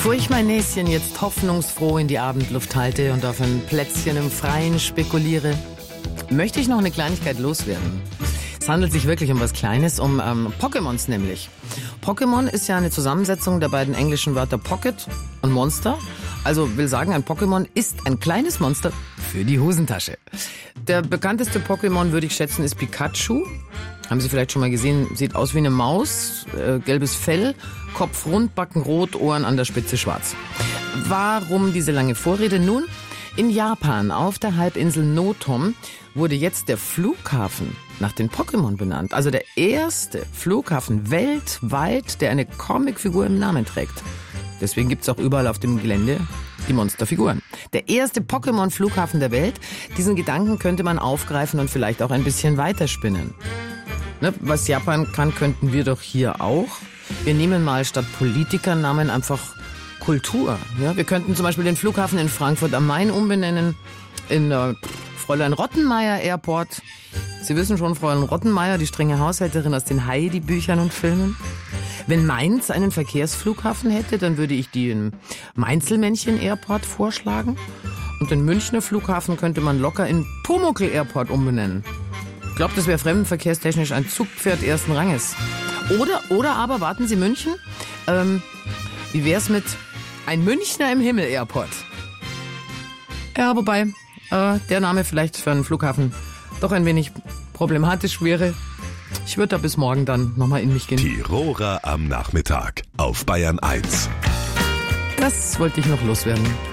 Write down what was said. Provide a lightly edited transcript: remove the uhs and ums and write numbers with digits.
Bevor ich mein Näschen jetzt hoffnungsfroh in die Abendluft halte und auf ein Plätzchen im Freien spekuliere, möchte ich noch eine Kleinigkeit loswerden. Es handelt sich wirklich um was Kleines, um Pokémons nämlich. Pokémon ist ja eine Zusammensetzung der beiden englischen Wörter Pocket und Monster. Also will sagen, ein Pokémon ist ein kleines Monster für die Hosentasche. Der bekannteste Pokémon, würde ich schätzen, ist Pikachu. Haben Sie vielleicht schon mal gesehen, sieht aus wie eine Maus, gelbes Fell, Kopf rund, Backen rot, Ohren an der Spitze schwarz. Warum diese lange Vorrede? Nun, in Japan auf der Halbinsel Notom wurde jetzt der Flughafen nach den Pokémon benannt. Also der erste Flughafen weltweit, der eine Comicfigur im Namen trägt. Deswegen gibt's auch überall auf dem Gelände die Monsterfiguren. Der erste Pokémon-Flughafen der Welt. Diesen Gedanken könnte man aufgreifen und vielleicht auch ein bisschen weiterspinnen. Ne, was Japan kann, könnten wir doch hier auch. Wir nehmen mal statt Politikernamen einfach Kultur. Ja, wir könnten zum Beispiel den Flughafen in Frankfurt am Main umbenennen in Fräulein Rottenmeier Airport. Sie wissen schon, Fräulein Rottenmeier, die strenge Haushälterin aus den Heidi-Büchern und Filmen. Wenn Mainz einen Verkehrsflughafen hätte, dann würde ich den Mainzelmännchen Airport vorschlagen. Und den Münchner Flughafen könnte man locker in Pumuckl Airport umbenennen. Ich glaube, das wäre fremdenverkehrstechnisch ein Zugpferd ersten Ranges. Oder aber, warten Sie, München? Wie wär's mit ein Münchner im Himmel Airport? Ja, wobei der Name vielleicht für einen Flughafen doch ein wenig problematisch wäre. Ich würde da bis morgen dann nochmal in mich gehen. Tiroler am Nachmittag auf Bayern 1. Das wollte ich noch loswerden.